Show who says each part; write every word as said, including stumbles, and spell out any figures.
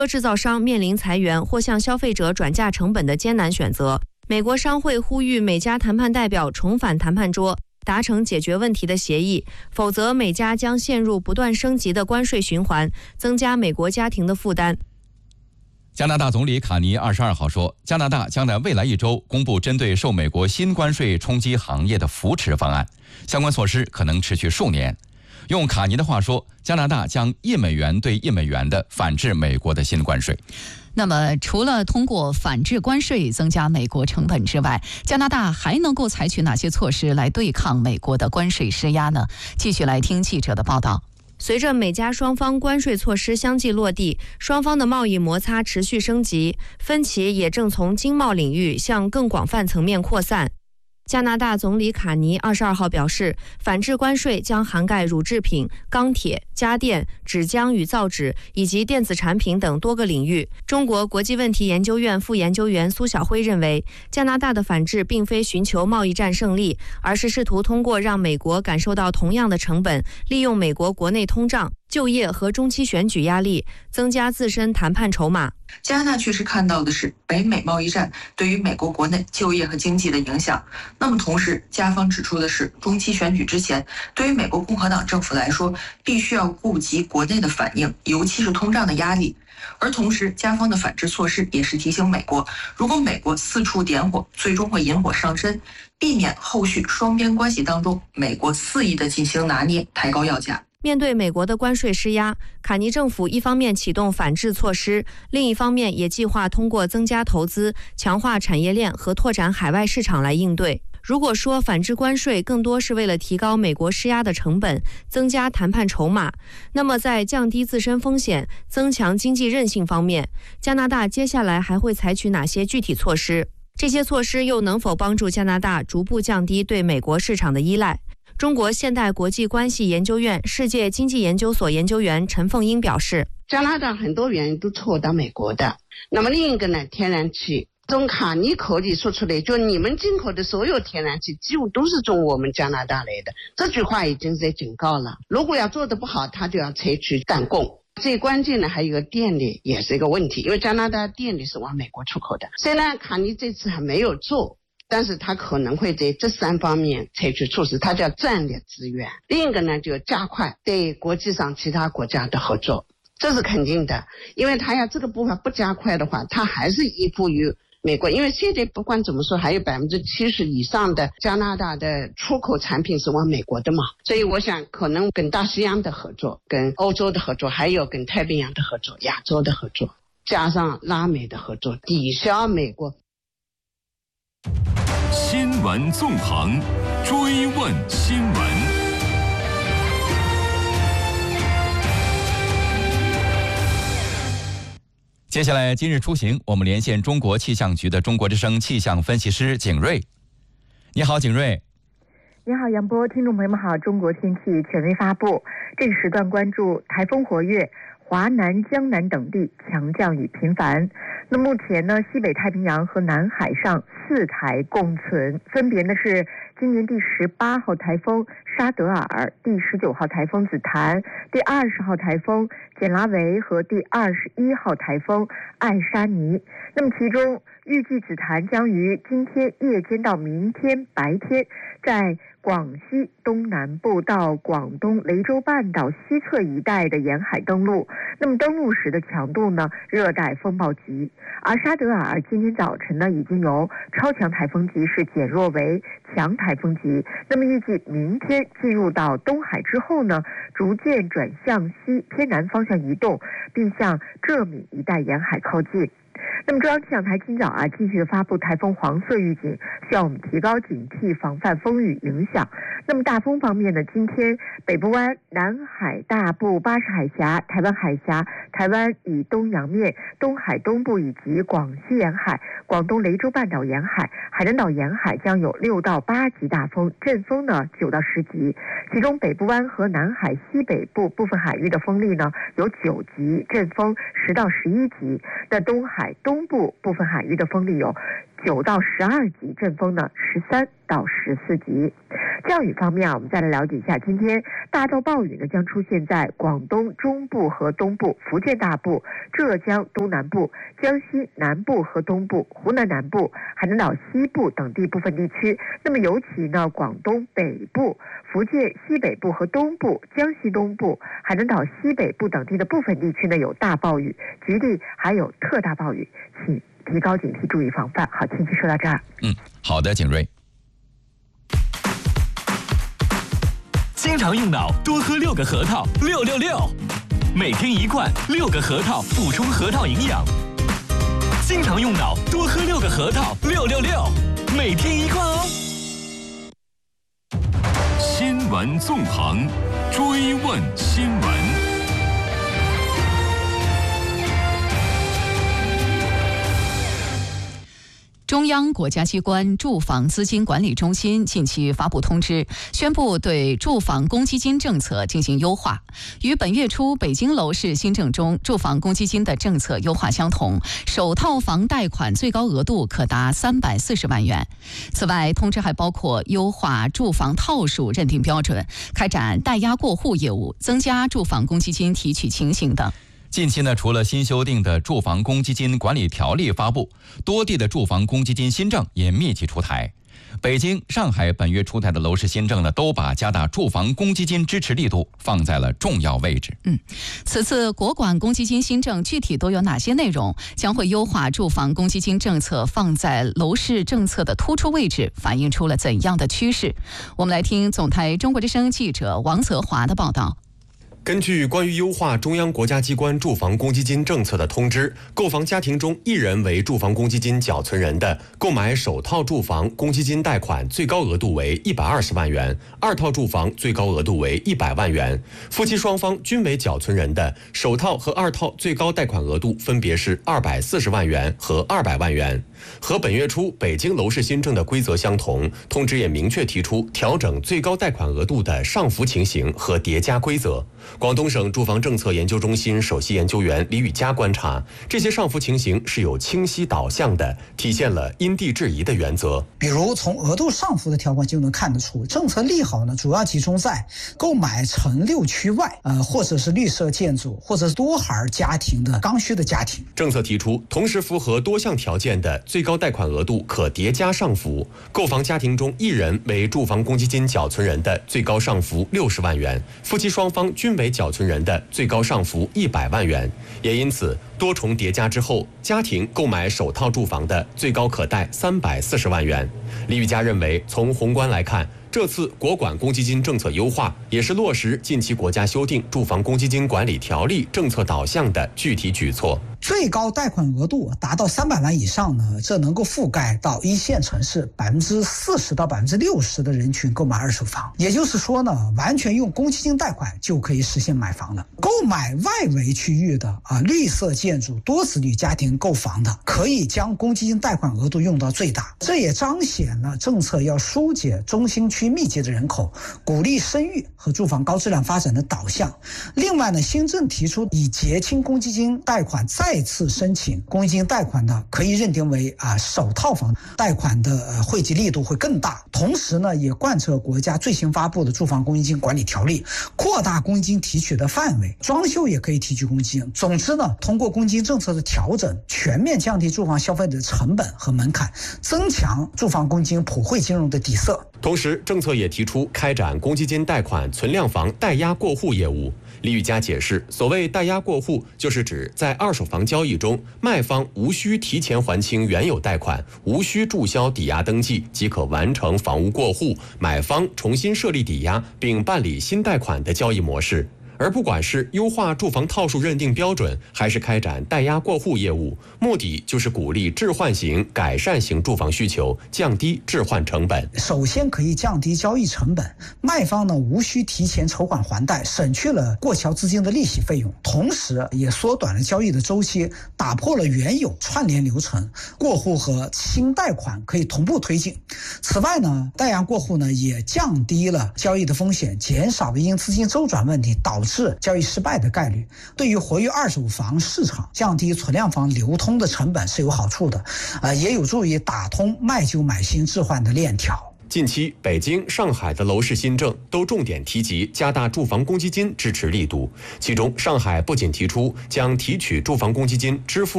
Speaker 1: 车制造商面临裁员或向消费者转嫁成本的艰难选择。美国商会呼吁美加谈判代表重返谈判桌，达成解决问题的协议，否则美加将陷入不断升级的关税循环，增加美国家庭的负担。
Speaker 2: 加拿大总理卡尼二十二号说，加拿大将在未来一周公布针对受美国新关税冲击行业的扶持方案，相关措施可能持续数年。用卡尼的话说，加拿大将一美元对一美元的反制美国的新关税。
Speaker 3: 那么除了通过反制关税增加美国成本之外，加拿大还能够采取哪些措施来对抗美国的关税施压呢？继续来听记者的报道。
Speaker 1: 随着美加双方关税措施相继落地，双方的贸易摩擦持续升级，分歧也正从经贸领域向更广泛层面扩散。加拿大总理卡尼二十二号表示，反制关税将涵盖乳制品、钢铁、家电、纸浆与造纸以及电子产品等多个领域。中国国际问题研究院副研究员苏晓辉认为，加拿大的反制并非寻求贸易战胜利，而是试图通过让美国感受到同样的成本，利用美国国内通胀、就业和中期选举压力，增加自身谈判筹码。
Speaker 4: 加拿大确实看到的是北美贸易战对于美国国内就业和经济的影响。那么同时，加方指出的是，中期选举之前，对于美国共和党政府来说，必须要顾及国内的反应，尤其是通胀的压力。而同时，加方的反制措施也是提醒美国，如果美国四处点火，最终会引火上身，避免后续双边关系当中美国肆意的进行拿捏，抬高要价。
Speaker 1: 面对美国的关税施压，卡尼政府一方面启动反制措施，另一方面也计划通过增加投资、强化产业链和拓展海外市场来应对。如果说反制关税更多是为了提高美国施压的成本，增加谈判筹码，那么在降低自身风险、增强经济韧性方面，加拿大接下来还会采取哪些具体措施？这些措施又能否帮助加拿大逐步降低对美国市场的依赖？中国现代国际关系研究院世界经济研究所研究员陈凤英表示，
Speaker 5: 加拿大很多原因都错到美国的。那么另一个呢，天然气，从卡尼口里说出来，就你们进口的所有天然气几乎都是从我们加拿大来的，这句话已经在警告了。如果要做得不好，他就要采取断供。最关键的还有一个电力也是一个问题，因为加拿大电力是往美国出口的。虽然卡尼这次还没有做，但是他可能会在这三方面采取措施，他叫战略资源。另一个呢，就加快对国际上其他国家的合作，这是肯定的，因为他要这个部分不加快的话，他还是依附于美国，因为现在不管怎么说，还有百分之七十以上的加拿大的出口产品是往美国的嘛，所以我想可能跟大西洋的合作、跟欧洲的合作，还有跟太平洋的合作、亚洲的合作，加上拉美的合作，抵消美国。
Speaker 6: 新闻纵横，追问新闻。
Speaker 2: 接下来，今日出行，我们连线中国气象局的中国之声气象分析师景瑞。你好，景瑞。
Speaker 7: 你好，杨波，听众朋友们好。中国天气权威发布，这个时段关注台风活跃，华南、江南等地强降雨频繁。那目前呢，西北太平洋和南海上四台共存，分别呢是今年第十八号台风沙德尔、第十九号台风紫檀、第二十号台风简拉维和第二十一号台风艾莎尼。那么其中预计紫檀将于今天夜间到明天白天在广西东南部到广东雷州半岛西侧一带的沿海登陆，那么登陆时的强度呢，热带风暴级。而沙德尔今天早晨呢，已经由超强台风级是减弱为强台风级，那么预计明天进入到东海之后呢，逐渐转向西偏南方向移动，并向浙闽一带沿海靠近。那么中央气象台今早啊继续的发布台风黄色预警，需要我们提高警惕，防范风雨影响。那么大风方面呢，今天北部湾、南海大部、巴士海峡、台湾海峡、台湾以东洋面、东海东部以及广西沿海、广东雷州半岛沿海、海南岛沿海将有六到八级大风，阵风呢九到十级。其中北部湾和南海西北部部分海域的风力呢有九级，阵风十到十一级。那东海东部部分海域的风力有九到十二级，阵风呢十三到十四级。降雨方面啊，我们再来了解一下，今天大到暴雨呢将出现在广东中部和东部、福建大部、浙江东南部、江西南部和东部、湖南南部、海南岛西部等地部分地区。那么尤其呢，广东北部、福建西北部和东部、江西东部、海南岛西北部等地的部分地区呢有大暴雨，局地还有特大暴雨，请提高警惕，注意防范。好，天气说到这儿。
Speaker 2: 嗯，好的，景睿。
Speaker 6: 经常用脑，多喝六个核桃，六六六，每天一罐，六个核桃，补充核桃营养。经常用脑，多喝六个核桃，六六六，每天一罐哦。 新闻纵横，追问新闻。
Speaker 3: 中央国家机关住房资金管理中心近期发布通知，宣布对住房公积金政策进行优化，与本月初北京楼市新政中住房公积金的政策优化相同，首套房贷款最高额度可达三百四十万元。此外，通知还包括优化住房套数认定标准，开展贷押过户业务，增加住房公积金提取情形等。
Speaker 2: 近期呢，除了新修订的住房公积金管理条例发布，多地的住房公积金新政也密集出台。北京、上海本月出台的楼市新政呢，都把加大住房公积金支持力度放在了重要位置。
Speaker 3: 嗯，此次国管公积金新政具体都有哪些内容？将会优化住房公积金政策放在楼市政策的突出位置，反映出了怎样的趋势？我们来听总台中国之声记者王泽华的报道。
Speaker 8: 根据关于优化中央国家机关住房公积金政策的通知，购房家庭中一人为住房公积金缴存人的，购买首套住房公积金贷款最高额度为一百二十万元，二套住房最高额度为一百万元。夫妻双方均为缴存人的，首套和二套最高贷款额度分别是二百四十万元和二百万元。和本月初北京楼市新政的规则相同，通知也明确提出调整最高贷款额度的上浮情形和叠加规则。广东省住房政策研究中心首席研究员李宇佳观察，这些上浮情形是有清晰导向的，体现了因地制宜的原则。
Speaker 9: 比如从额度上浮的条款就能看得出，政策利好呢主要集中在购买城六区外，呃，或者是绿色建筑，或者是多孩家庭的刚需的家庭。
Speaker 8: 政策提出，同时符合多项条件的最高贷款额度可叠加上浮，购房家庭中一人为住房公积金缴存人的最高上浮六十万元，夫妻双方均为缴存人的最高上浮一百万元。也因此，多重叠加之后，家庭购买首套住房的最高可贷三百四十万元。李宇佳认为，从宏观来看，这次国管公积金政策优化也是落实近期国家修订住房公积金管理条例政策导向的具体举措。
Speaker 9: 最高贷款额度达到三百万以上呢，这能够覆盖到一线城市百分之四十到百分之六十的人群购买二手房。也就是说呢，完全用公积金贷款就可以实现买房了。购买外围区域的啊绿色建筑、多子女家庭购房的，可以将公积金贷款额度用到最大。这也彰显了政策要疏解中心区密集的人口，鼓励生育和住房高质量发展的导向。另外呢，新政提出以结清公积金贷款再再次申请公积金贷款的，可以认定为啊首套房贷款的呃惠及力度会更大。同时呢，也贯彻国家最新发布的住房公积金管理条例，扩大公积金提取的范围，装修也可以提取公积金。总之呢，通过公积金政策的调整，全面降低住房消费的成本和门槛，增强住房公积金普惠金融的底色。
Speaker 8: 同时，政策也提出开展公积金贷款存量房贷押过户业务。李宇佳解释，所谓贷押过户，就是指在二手房交易中，卖方无需提前还清原有贷款，无需注销抵押登记，即可完成房屋过户，买方重新设立抵押并办理新贷款的交易模式。而不管是优化住房套数认定标准，还是开展贷押过户业务，目的就是鼓励置换型、改善型住房需求，降低置换成本。
Speaker 9: 首先可以降低交易成本，卖方呢无需提前筹款还贷，省去了过桥资金的利息费用，同时也缩短了交易的周期，打破了原有串联流程，过户和新贷款可以同步推进。此外呢，贷押过户呢也降低了交易的风险，减少了因资金周转问题导致制交易失败的概率，对于活跃二手房市场、降低存量房流通的成本是有好处的，呃，也有助于打通卖旧买新置换的链条。
Speaker 8: 近期，北京、上海的楼市新政都重点提及加大住房公积金支持力度，其中上海不仅提出将提取住房公积金支付